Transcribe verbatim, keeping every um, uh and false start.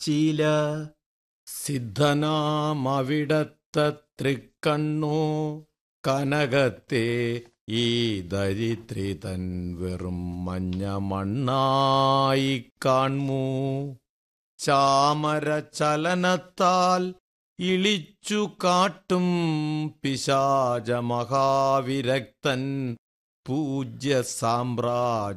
ചീല. സിദ്ധനാമവിടത്തെ തൃക്കണ്ണു കനകത്തെ ഈ ദരിദ്രിതൻ വെറും മഞ്ഞ മണ്ണായി കാൺമൂ. ചാമര ചലനത്താൽ ഇളിച്ചു കാട്ടും പിശാച മഹാവിരക്തൻ പൂജ്യ സാമ്രാജ്യ